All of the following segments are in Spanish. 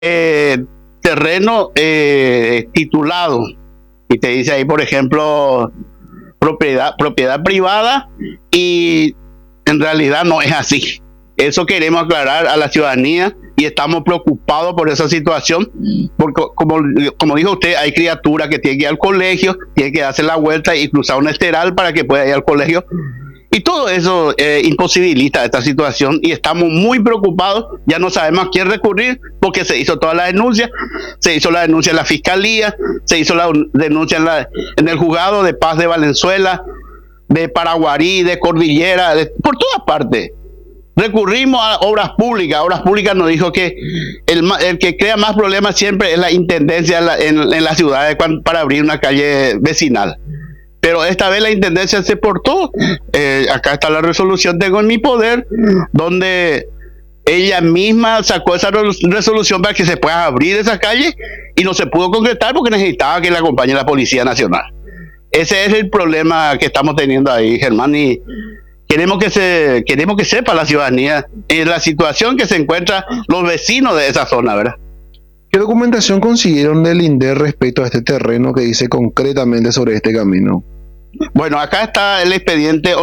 terreno titulado, y te dice ahí, por ejemplo, propiedad privada, y en realidad no es así. Eso queremos aclarar a la ciudadanía y estamos preocupados por esa situación, porque como dijo usted, hay criaturas que tienen que ir al colegio, tienen que hacer la vuelta y cruzar un esteral para que pueda ir al colegio, y todo eso imposibilita esta situación, y estamos muy preocupados. Ya no sabemos a quién recurrir, porque se hizo toda la denuncia, se hizo la denuncia en la fiscalía, se hizo la denuncia en el juzgado de paz de Valenzuela, de Paraguarí, de Cordillera, por todas partes. Recurrimos a Obras Públicas. Obras Públicas nos dijo que el que crea más problemas siempre es la intendencia en las ciudades para abrir una calle vecinal. Pero esta vez la intendencia se portó. Acá está la resolución, tengo en mi poder, donde ella misma sacó esa resolución para que se pueda abrir esa calle, y no se pudo concretar porque necesitaba que la acompañe la Policía Nacional. Ese es el problema que estamos teniendo ahí, Germán, y queremos que sepa la ciudadanía en la situación que se encuentran los vecinos de esa zona, ¿verdad? ¿Qué documentación consiguieron del INDER respecto a este terreno que dice concretamente sobre este camino? Bueno, acá está el expediente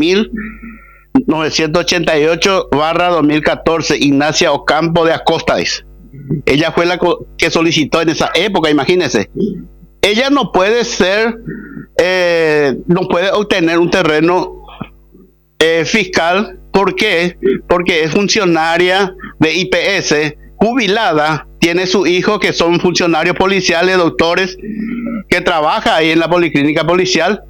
11.988/2014, Ignacia Ocampo de Acosta, dice. Ella fue la que solicitó en esa época, imagínense. Ella no puede obtener un terreno fiscal. ¿Por qué? Porque es funcionaria de IPS, jubilada, tiene su hijo que son funcionarios policiales, doctores, que trabaja ahí en la policlínica policial,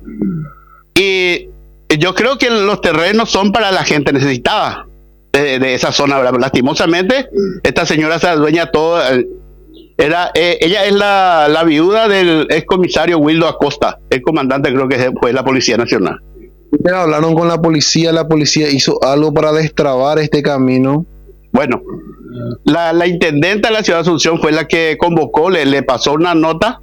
y yo creo que los terrenos son para la gente necesitada de esa zona, ¿verdad? Lastimosamente, esta señora se adueña todo. Ella es la viuda del excomisario Wildo Acosta, el comandante, creo que fue de la Policía Nacional. ¿Ustedes hablaron con la policía hizo algo para destrabar este camino? Bueno, la intendenta de la ciudad de Asunción fue la que convocó, le pasó una nota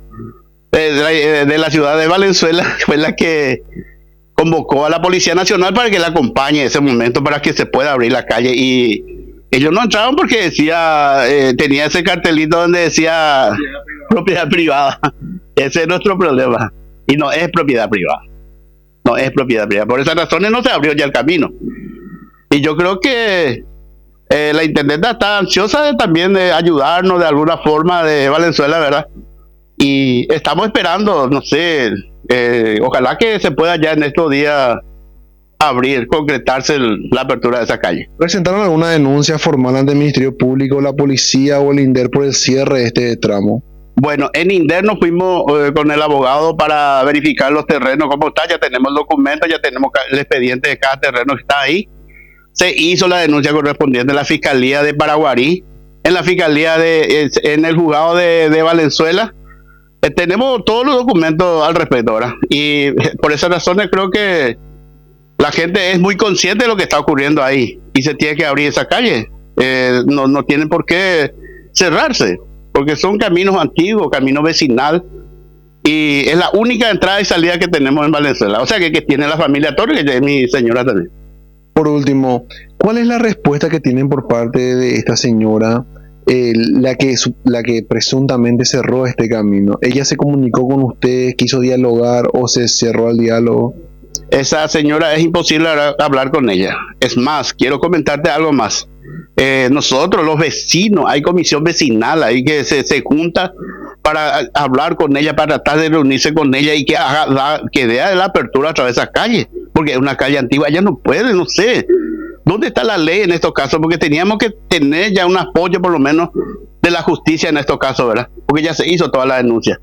de la ciudad de Valenzuela, fue la que convocó a la Policía Nacional para que la acompañe en ese momento para que se pueda abrir la calle, y ellos no entraron porque decía, tenía ese cartelito donde decía propiedad privada. Ese es nuestro problema, y no es propiedad privada. No es propiedad privada. Por esas razones no se abrió ya el camino. Y yo creo que la intendenta está ansiosa también de ayudarnos de alguna forma de Valenzuela, ¿verdad? Y estamos esperando, no sé, ojalá que se pueda ya en estos días concretarse la apertura de esa calle. ¿Presentaron alguna denuncia formal ante el Ministerio Público, la policía o el INDER por el cierre de este tramo? Bueno, en INDER nos fuimos con el abogado para verificar los terrenos, cómo está. Ya tenemos el documento, ya tenemos el expediente de cada terreno que está ahí. Se hizo la denuncia correspondiente en la Fiscalía de Paraguarí, en la Fiscalía en el juzgado de Valenzuela. Tenemos todos los documentos al respecto, ¿verdad? Y por esas razones creo que la gente es muy consciente de lo que está ocurriendo ahí, y se tiene que abrir esa calle. No tienen por qué cerrarse, porque son caminos antiguos, camino vecinal, y es la única entrada y salida que tenemos en Valenzuela. O sea que tiene la familia Torres, que es mi señora también. Por último, ¿cuál es la respuesta que tienen por parte de esta señora, la que presuntamente cerró este camino? ¿Ella se comunicó con ustedes, quiso dialogar o se cerró el diálogo? Esa señora es imposible hablar con ella. Es más, quiero comentarte algo más. Nosotros, los vecinos, hay comisión vecinal ahí que se junta para hablar con ella, para tratar de reunirse con ella y que dé la apertura a través de esa calle, porque es una calle antigua. Ella no puede, no sé dónde está la ley en estos casos, porque teníamos que tener ya un apoyo por lo menos de la justicia en estos casos, ¿verdad? Porque ya se hizo toda la denuncia.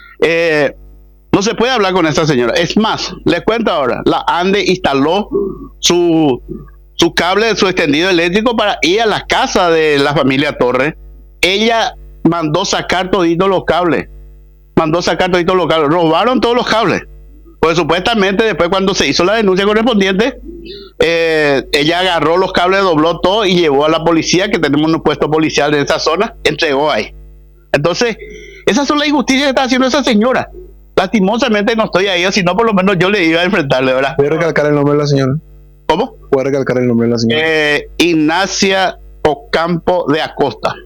No se puede hablar con esta señora. Es más, les cuento ahora, la ANDE instaló su cable, su extendido eléctrico para ir a la casa de la familia Torres. Ella mandó sacar toditos los cables. Robaron todos los cables. Pues supuestamente después, cuando se hizo la denuncia correspondiente, ella agarró los cables, dobló todo y llevó a la policía, que tenemos un puesto policial en esa zona, entregó ahí. Entonces, esas son las injusticias que está haciendo esa señora. Lastimosamente no estoy ahí, o si no, por lo menos yo le iba a enfrentarle, ¿verdad? ¿Puede recalcar el nombre de la señora? ¿Cómo? ¿Puede recalcar el nombre de la señora? Ignacia Ocampo de Acosta.